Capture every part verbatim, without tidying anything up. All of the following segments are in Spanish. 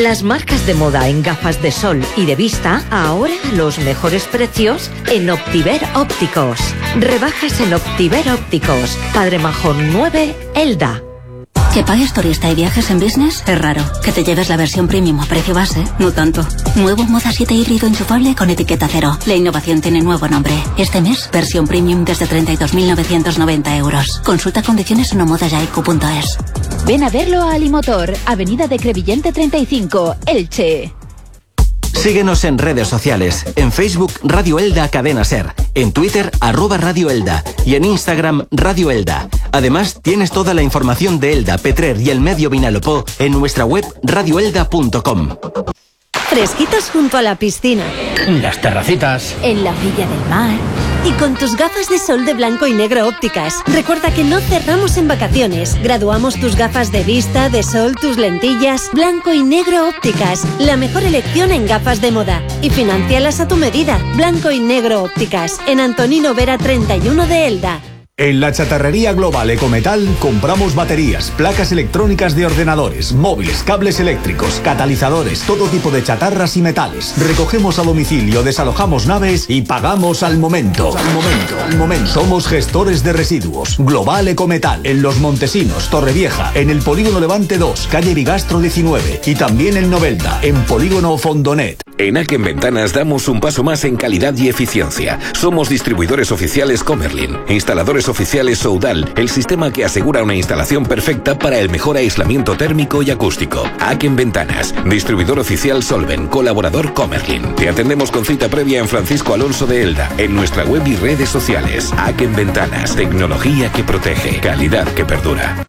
Las marcas de moda en gafas de sol y de vista, ahora a los mejores precios en Optiver Ópticos. Rebajas en Optiver Ópticos. Padre Majón nueve, Elda. Que pagues turista y viajes en business es raro. Que te lleves la versión premium a precio base, no tanto. Nuevo Moda siete híbrido enchufable con etiqueta cero. La innovación tiene nuevo nombre. Este mes, versión premium desde treinta y dos mil novecientos noventa euros. Consulta condiciones en omodayaiku punto es. Ven a verlo a Alimotor, Avenida de Crevillente treinta y cinco, Elche. Síguenos en redes sociales. En Facebook, Radio Elda Cadena Ser. En Twitter, arroba Radio Elda. Y en Instagram, Radio Elda. Además, tienes toda la información de Elda, Petrer y el Medio Vinalopó en nuestra web radio elda punto com. Fresquitos junto a la piscina. Las terracitas. En la orilla del mar. Y con tus gafas de sol de blanco y negro ópticas. Recuerda que no cerramos en vacaciones. Graduamos tus gafas de vista, de sol, tus lentillas. Blanco y negro ópticas. La mejor elección en gafas de moda. Y financialas a tu medida. Blanco y negro ópticas. En Antonino Vera treinta y uno de Elda. En la chatarrería global Ecometal compramos baterías, placas electrónicas de ordenadores, móviles, cables eléctricos, catalizadores, todo tipo de chatarras y metales. Recogemos a domicilio, desalojamos naves y pagamos al momento. Al momento, al momento. Somos gestores de residuos. Global Ecometal, en Los Montesinos, Torrevieja, en el Polígono Levante dos, calle Bigastro diecinueve y también en Novelda, en Polígono Fondonet. En Aken Ventanas damos un paso más en calidad y eficiencia. Somos distribuidores oficiales Comerlin, instaladores oficiales Soudal, el sistema que asegura una instalación perfecta para el mejor aislamiento térmico y acústico. Aken Ventanas, distribuidor oficial Solven, colaborador Comerlin. Te atendemos con cita previa en Francisco Alonso de Elda, en nuestra web y redes sociales. Aken Ventanas, tecnología que protege, calidad que perdura.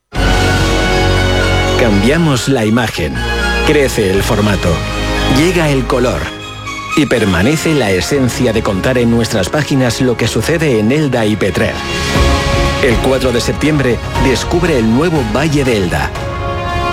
Cambiamos la imagen, crece el formato, llega el color y permanece la esencia de contar en nuestras páginas lo que sucede en Elda y Petrer. El cuatro de septiembre descubre el nuevo Valle de Elda,